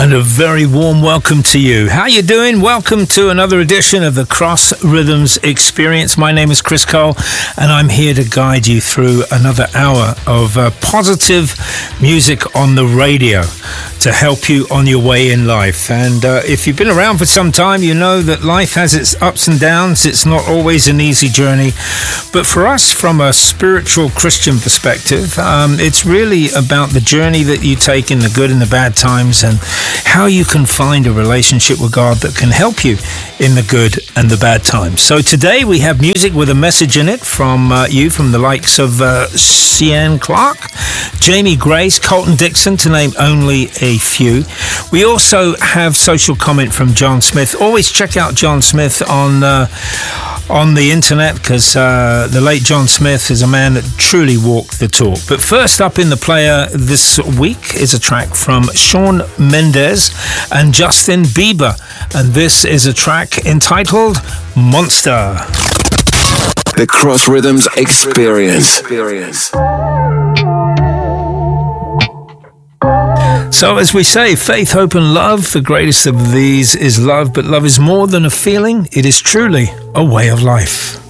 And a very warm welcome to you. How you doing? Welcome to another edition of the Cross Rhythms Experience. My name is Chris Cole, and I'm here to guide you through another hour of positive music on the radio to help you on your way in life. And if you've been around for some time, you know that life has its ups and downs. It's not always an easy journey. But for us, from a spiritual Christian perspective, it's really about the journey that you take in the good and the bad times, and how you can find a relationship with God that can help you in the good and the bad times. So today we have music with a message in it from the likes of Cian Clark, Jamie Grace, Colton Dixon, to name only a few. We also have social comment from John Smith. Always check out John Smith on the internet, because the late John Smith is a man that truly walked the talk. But first up in the player this week is a track from Shawn Mendes and Justin Bieber, and this is a track entitled Monster. The Cross Rhythms Experience. So as we say, faith, hope and love, the greatest of these is love, but love is more than a feeling, it is truly a way of life.